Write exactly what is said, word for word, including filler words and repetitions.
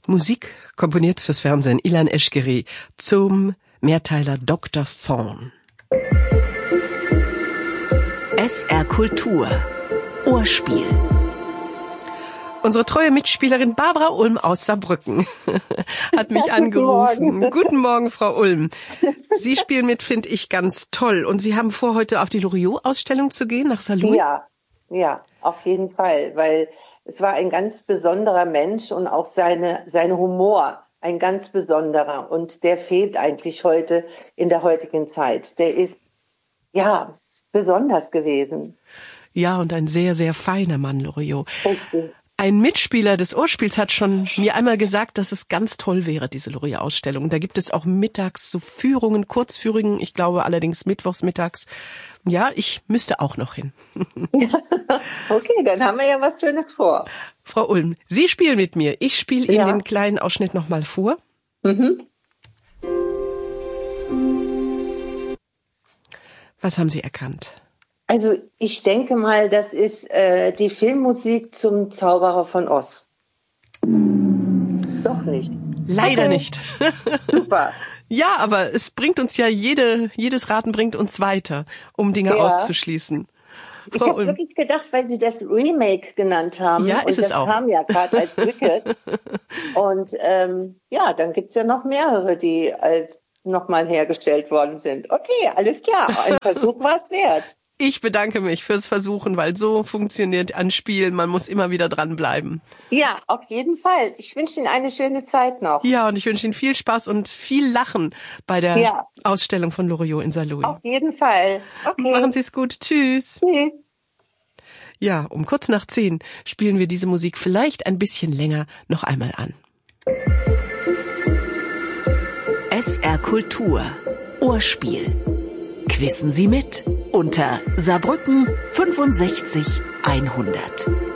Musik komponiert fürs Fernsehen Ilan Eşkeri zum Mehrteiler Doktor Thorne. S R Kultur Ohrspiel. Unsere treue Mitspielerin Barbara Ulm aus Saarbrücken hat mich angerufen. Guten Morgen. Guten Morgen, Frau Ulm. Sie spielen mit, finde ich, ganz toll. Und Sie haben vor, heute auf die Loriot-Ausstellung zu gehen, nach Saarlouis? Ja, ja, auf jeden Fall, weil es war ein ganz besonderer Mensch und auch seine, sein Humor ein ganz besonderer. Und der fehlt eigentlich heute in der heutigen Zeit. Der ist, ja, besonders gewesen. Ja, und ein sehr, sehr feiner Mann, Loriot. Richtig. Ein Mitspieler des Ohrspiels hat schon mir einmal gesagt, dass es ganz toll wäre, diese Loriot-Ausstellung. Da gibt es auch mittags so Führungen, Kurzführungen, ich glaube allerdings mittwochs mittags. Ja, ich müsste auch noch hin. Okay, dann haben wir ja was Schönes vor. Frau Ulm, Sie spielen mit mir. Ich spiele Ihnen Ja. den kleinen Ausschnitt nochmal vor. Mhm. Was haben Sie erkannt? Also ich denke mal, das ist äh, die Filmmusik zum Zauberer von Oz. Doch nicht. Leider Okay. nicht. Super. Ja, aber es bringt uns ja, jede, jedes Raten bringt uns weiter, um Dinge Ja. auszuschließen. Ich Frau habe Ulm. wirklich gedacht, weil Sie das Remake genannt haben. Ja, und ist es das auch. kam ja gerade als Wicked. Und ähm, ja, dann gibt's ja noch mehrere, die als nochmal hergestellt worden sind. Okay, alles klar. Ein Versuch war es wert. Ich bedanke mich fürs Versuchen, weil so funktioniert ein Spiel. Man muss immer wieder dranbleiben. Ja, auf jeden Fall. Ich wünsche Ihnen eine schöne Zeit noch. Ja, und ich wünsche Ihnen viel Spaß und viel Lachen bei der Ja. Ausstellung von Loriot in Saarlouis. Auf jeden Fall. Okay. Machen Sie es gut. Tschüss. Tschüss. Ja, um kurz nach zehn spielen wir diese Musik vielleicht ein bisschen länger noch einmal an. S R Kultur Ohrspiel. Quissen Sie mit unter Saarbrücken fünfundsechzig hundert.